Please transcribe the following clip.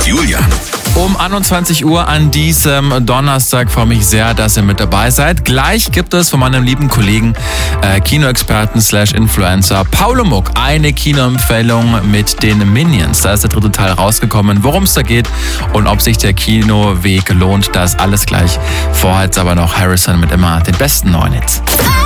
und Julian. Um 21 Uhr an diesem Donnerstag freue mich sehr, dass ihr mit dabei seid. Gleich gibt es von meinem lieben Kollegen, Kinoexperten /Influencer Paulo Muck, eine Kinoempfehlung mit den Minions. Da ist der dritte Teil rausgekommen, worum es da geht und ob sich der Kinoweg lohnt. Das alles gleich. Vorher jetzt aber noch Harrison mit immer den besten neuen Hits.